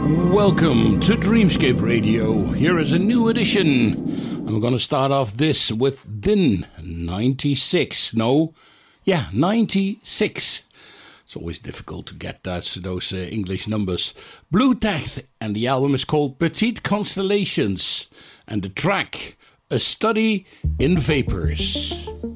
Welcome to Dreamscape Radio. Here is a new edition. I'm going to start off this with DIN 96. 96. It's always difficult to get those English numbers. Blue Tech, and the album is called Petite Constellations. And the track, A Study in Vapors.